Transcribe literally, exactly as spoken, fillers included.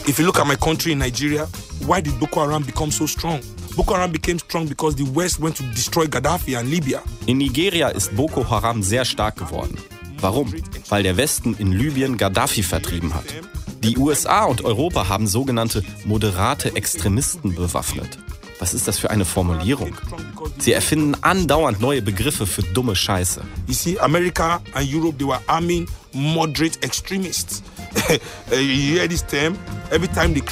If you look at my country in Nigeria, why did Boko Haram become so strong? Boko Haram became strong because the West went to destroy Gaddafi and Libya. In Nigeria ist Boko Haram sehr stark geworden. Warum? Weil der Westen in Libyen Gaddafi vertrieben hat. Die U S A und Europa haben sogenannte moderate Extremisten bewaffnet. Was ist das für eine Formulierung? Sie erfinden andauernd neue Begriffe für dumme Scheiße. You see, America and Europe, they were arming moderate extremists. You hear this term? Every time they